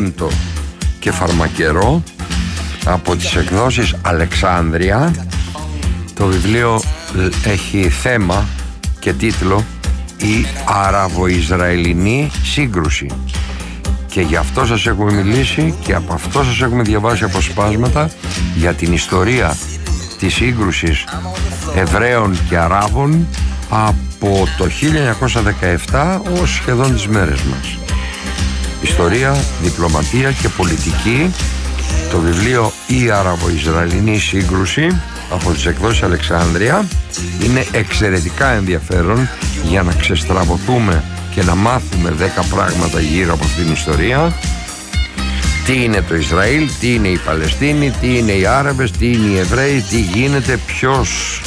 Μέντο και Φαρμακερό από τις εκδόσεις Αλεξάνδρεια. Το βιβλίο έχει θέμα και τίτλο «Η Αραβο-Ισραηλινή σύγκρουση». Και γι' αυτό σας έχουμε μιλήσει και από αυτό σας έχουμε διαβάσει αποσπάσματα για την ιστορία της σύγκρουσης Εβραίων και Αράβων από το 1917 ως σχεδόν τις μέρες μας. Ιστορία, διπλωματία και πολιτική. Το βιβλίο «Η Αραβο-Ισραηλινή σύγκρουση» από τις εκδόσεις Αλεξάνδρεια είναι εξαιρετικά ενδιαφέρον για να ξεστραβωθούμε και να μάθουμε 10 πράγματα γύρω από αυτήν την ιστορία. Τι είναι το Ισραήλ, τι είναι η Παλαιστίνη, τι είναι οι Άραβες, τι είναι οι Εβραίοι, τι γίνεται, ποιος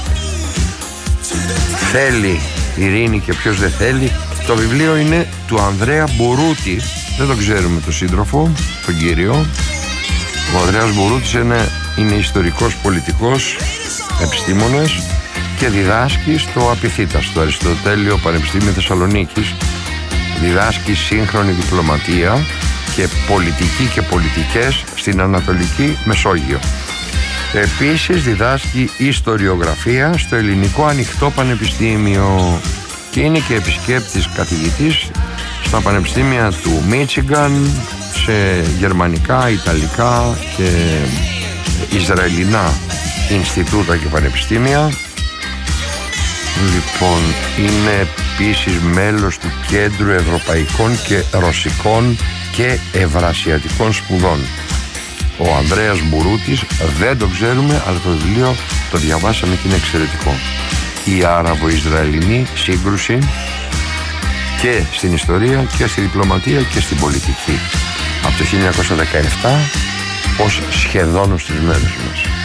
θέλει ειρήνη και ποιος δεν θέλει. Το βιβλίο είναι του Ανδρέα Μπουρούτη, δεν το ξέρουμε τον σύντροφο, τον κύριο. Ο Ανδρέας Μπουρούτης είναι ιστορικός, πολιτικός, επιστήμονας και διδάσκει στο Απιθύτα, στο Αριστοτέλειο Πανεπιστήμιο Θεσσαλονίκης. Διδάσκει σύγχρονη διπλωματία και πολιτική και πολιτικές στην Ανατολική Μεσόγειο. Επίσης διδάσκει ιστοριογραφία στο Ελληνικό Ανοιχτό Πανεπιστήμιο και είναι και επισκέπτης καθηγητής στα πανεπιστήμια του Μίτσιγκαν, σε γερμανικά, ιταλικά και ισραηλινά Ινστιτούτα και πανεπιστήμια. Λοιπόν, είναι επίσης μέλος του Κέντρου Ευρωπαϊκών και Ρωσικών και Ευρασιατικών Σπουδών. Ο Ανδρέας Μπουρούτης δεν το ξέρουμε, αλλά το βιβλίο το διαβάσαμε και είναι εξαιρετικό. Η Αραβο-Ισραηλινή σύγκρουση και στην ιστορία και στη διπλωματία και στην πολιτική από το 1917 ως σχεδόν στις μέρες μας.